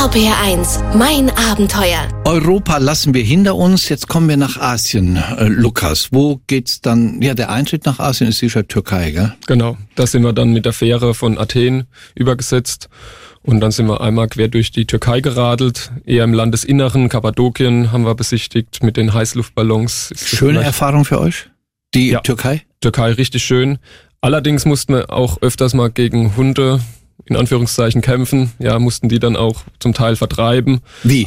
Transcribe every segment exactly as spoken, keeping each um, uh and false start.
R B R eins, mein Abenteuer. Europa lassen wir hinter uns, jetzt kommen wir nach Asien. Äh, Lukas, wo geht's dann? Ja, der Eintritt nach Asien ist sicher Türkei, gell? Genau, da sind wir dann mit der Fähre von Athen übergesetzt und dann sind wir einmal quer durch die Türkei geradelt, eher im Landesinneren, Kappadokien haben wir besichtigt mit den Heißluftballons. Schöne Erfahrung für euch? Die ja, Türkei? Türkei, richtig schön. Allerdings mussten wir auch öfters mal gegen Hunde in Anführungszeichen kämpfen, ja, mussten die dann auch zum Teil vertreiben. Wie?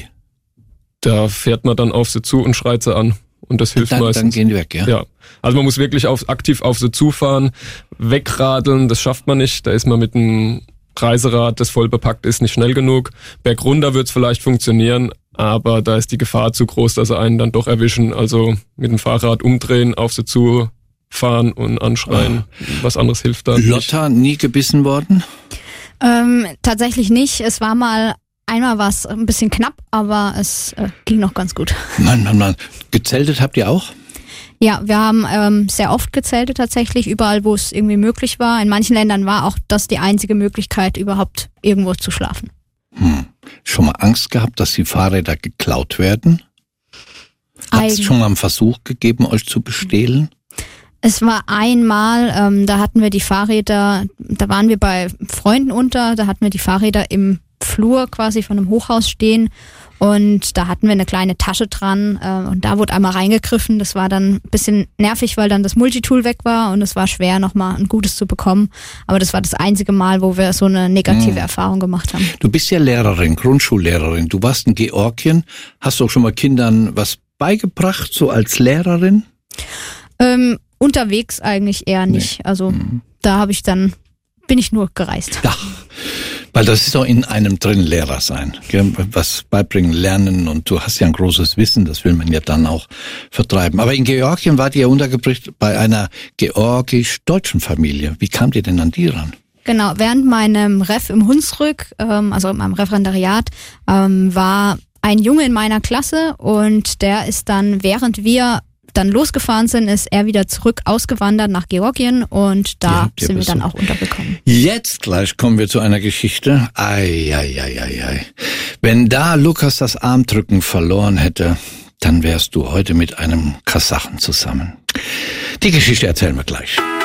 Da fährt man dann auf sie zu und schreit sie an. Und das hilft dann, meistens. Dann gehen die weg, ja? Ja. Also man muss wirklich auf, aktiv auf sie zufahren, wegradeln, das schafft man nicht. Da ist man mit einem Reiserad, das voll bepackt ist, nicht schnell genug. Bergunter wird's vielleicht funktionieren, aber da ist die Gefahr zu groß, dass sie einen dann doch erwischen. Also mit dem Fahrrad umdrehen, auf sie zufahren und anschreien. Oh. Was anderes hilft da Lotta, nicht. Nie gebissen worden? Ähm, tatsächlich nicht. Es war mal, einmal war es ein bisschen knapp, aber es äh, ging noch ganz gut. Mann, Mann, Mann. Gezeltet habt ihr auch? Ja, wir haben ähm, sehr oft gezeltet tatsächlich, überall wo es irgendwie möglich war. In manchen Ländern war auch das die einzige Möglichkeit, überhaupt irgendwo zu schlafen. Hm. Schon mal Angst gehabt, dass die Fahrräder geklaut werden? Hat es schon mal einen Versuch gegeben, euch zu bestehlen? Es war einmal, ähm, da hatten wir die Fahrräder, da waren wir bei Freunden unter, da hatten wir die Fahrräder im Flur quasi von einem Hochhaus stehen und da hatten wir eine kleine Tasche dran äh, und da wurde einmal reingegriffen. Das war dann ein bisschen nervig, weil dann das Multitool weg war und es war schwer, nochmal ein gutes zu bekommen. Aber das war das einzige Mal, wo wir so eine negative hm. Erfahrung gemacht haben. Du bist ja Lehrerin, Grundschullehrerin. Du warst in Georgien. Hast du auch schon mal Kindern was beigebracht, so als Lehrerin? Ähm, Unterwegs eigentlich eher nicht. Nee. Also mhm. da habe ich dann, bin ich nur gereist. Ja, weil das ist doch in einem drin, Lehrer sein. Gell? Was beibringen, lernen und du hast ja ein großes Wissen, das will man ja dann auch vertreiben. Aber in Georgien wart ihr ja untergebracht bei einer georgisch-deutschen Familie. Wie kamt ihr denn an die ran? Genau, während meinem Ref im Hunsrück, ähm, also in meinem Referendariat, ähm, war ein Junge in meiner Klasse und der ist dann, während wir dann losgefahren sind, ist er wieder zurück ausgewandert nach Georgien und da ja, sind wir dann auch untergekommen. Jetzt gleich kommen wir zu einer Geschichte. Ei, ei, ei, ei, ei. Wenn da Lukas das Armdrücken verloren hätte, dann wärst du heute mit einem Kasachen zusammen. Die Geschichte erzählen wir gleich.